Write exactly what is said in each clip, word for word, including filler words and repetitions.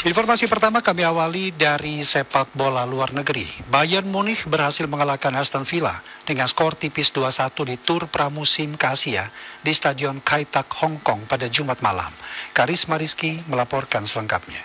Informasi pertama kami awali dari sepak bola luar negeri. Bayern Munich berhasil mengalahkan Aston Villa dengan skor tipis dua satu di tur pramusim ke Asia di Stadion Kai Tak, Hong Kong pada Jumat malam. Karisma Rizky melaporkan selengkapnya.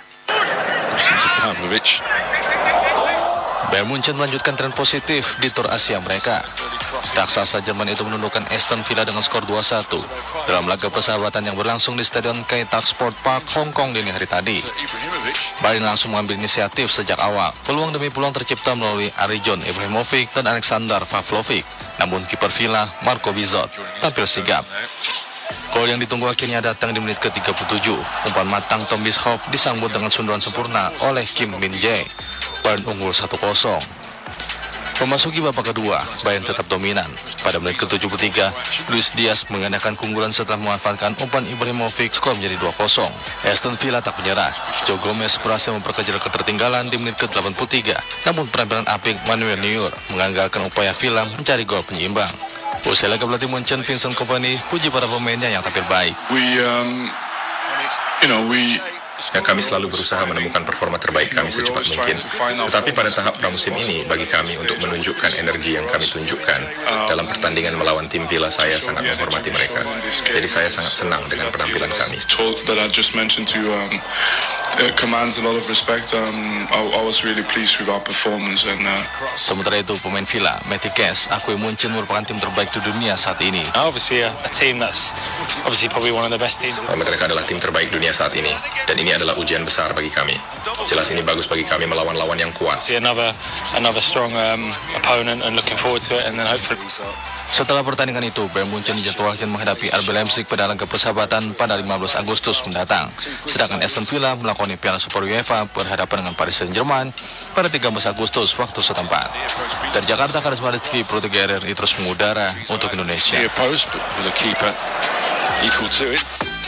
Bayern Munchen melanjutkan tren positif di tur Asia mereka. Raksasa Jerman itu menundukkan Aston Villa dengan skor dua satu dalam laga persahabatan yang berlangsung di Stadion Kai Tak Sport Park, Hong Kong dini hari tadi. Bayern langsung mengambil inisiatif sejak awal. Peluang demi peluang tercipta melalui Arjan Ibrahimovic dan Alexander Pavlovic. Namun kiper Villa, Marco Bizot, tampil sigap. Gol yang ditunggu akhirnya datang di menit ke tiga puluh tujuh. Umpan matang Tom Bisschop disambut dengan sundulan sempurna oleh Kim Min-jae. Bayern unggul satu kosong. Memasuki babak kedua, Bayern tetap dominan. Pada menit ke tujuh puluh tiga, Luis Diaz mengandalkan keunggulan setelah memanfaatkan umpan Ibrahimovic, skor menjadi dua kosong. Aston Villa tak menyerah. Joe Gomez berhasil memperkecil ketertinggalan di menit ke delapan puluh tiga. Namun penampilan apik Manuel Neuer menggagalkan upaya Villa mencari gol penyeimbang. Usai laga pelatih Munchen Vincent Kompany puji para pemainnya yang tampil baik. We, um, you know, we... Ya, kami selalu berusaha menemukan performa terbaik kami secepat mungkin. Tetapi pada tahap pramusim ini, bagi kami untuk menunjukkan energi yang kami tunjukkan dalam pertandingan melawan tim Villa, saya sangat menghormati mereka. Jadi saya sangat senang dengan penampilan kami. Sementara itu, pemain Villa, Matty Cash, akui Munchen merupakan tim terbaik di dunia saat ini. Mereka adalah tim terbaik dunia saat ini, dan ini adalah ujian besar bagi kami. Jelas ini bagus bagi kami melawan lawan yang kuat. Setelah pertandingan itu, Bayern Munchen dijadwalkan menghadapi R B Leipzig pada laga persahabatan pada lima belas Agustus mendatang. Sedangkan Aston Villa melakoni Piala Super UEFA berhadapan dengan Paris Saint-Germain pada tiga belas Agustus waktu setempat. Dari Jakarta, Karisma Rizky, Pro tiga R R I terus mengudara untuk Indonesia.